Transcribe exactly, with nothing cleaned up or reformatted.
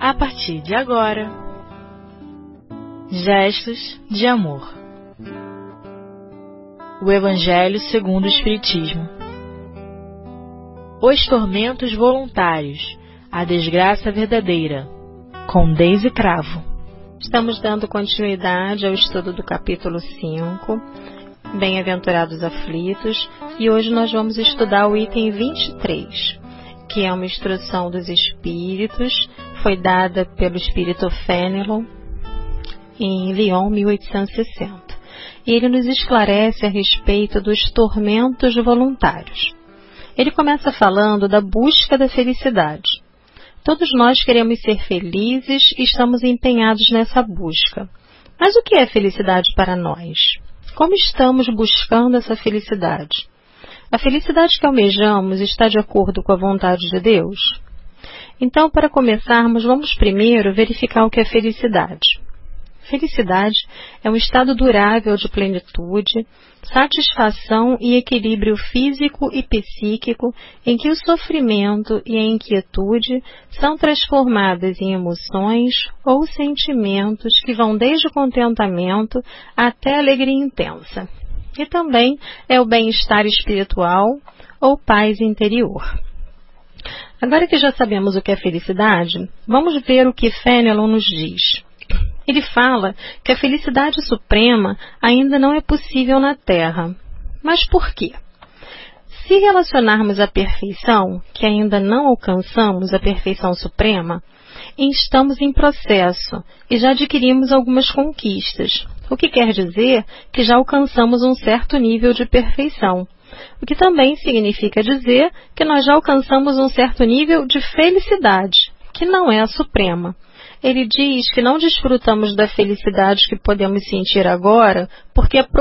a partir de agora. Gestos de amor. O Evangelho segundo o Espiritismo. Os tormentos voluntários, a desgraça verdadeira, com Deise Cravo. Estamos dando continuidade ao estudo do capítulo cinco, Bem-aventurados aflitos, e hoje nós vamos estudar o item vinte e três, que é uma instrução dos espíritos, foi dada pelo espírito Fénelon em Lyon, mil oitocentos e sessenta. E ele nos esclarece a respeito dos tormentos voluntários. Ele começa falando da busca da felicidade. Todos nós queremos ser felizes e estamos empenhados nessa busca. Mas o que é felicidade para nós? Como estamos buscando essa felicidade? A felicidade que almejamos está de acordo com a vontade de Deus? Então, para começarmos, vamos primeiro verificar o que é felicidade. Felicidade é um estado durável de plenitude, satisfação e equilíbrio físico e psíquico em que o sofrimento e a inquietude são transformadas em emoções ou sentimentos que vão desde o contentamento até a alegria intensa. E também é o bem-estar espiritual ou paz interior. Agora que já sabemos o que é felicidade, vamos ver o que Fénelon nos diz. Ele fala que a felicidade suprema ainda não é possível na Terra. Mas por quê? Se relacionarmos à perfeição, que ainda não alcançamos a perfeição suprema, estamos em processo e já adquirimos algumas conquistas, o que quer dizer que já alcançamos um certo nível de perfeição, o que também significa dizer que nós já alcançamos um certo nível de felicidade, que não é a suprema. Ele diz que não desfrutamos da felicidade que podemos sentir agora porque a